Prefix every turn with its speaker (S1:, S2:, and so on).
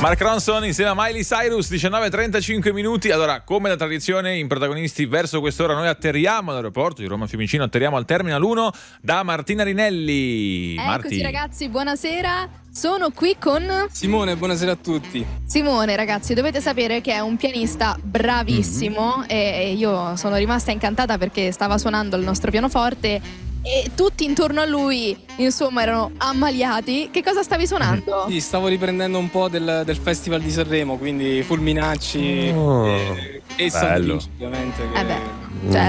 S1: Mark Ronson insieme a Miley Cyrus, 19:35 minuti. Allora, come da tradizione, in protagonisti verso quest'ora noi atterriamo all'aeroporto di Roma Fiumicino, atterriamo al Terminal 1 da Martina Rinelli.
S2: Eccoci ragazzi, buonasera. Sono qui con
S3: Simone, buonasera a tutti.
S2: Simone, ragazzi, dovete sapere che è un pianista bravissimo e io sono rimasta incantata perché stava suonando il nostro pianoforte e tutti intorno a lui, insomma, erano ammaliati. Che cosa stavi suonando?
S3: Sì, stavo riprendendo un po' del Festival di Sanremo, quindi Fulminacci e
S1: bello.
S3: Sandrich, ovviamente.
S2: Certo.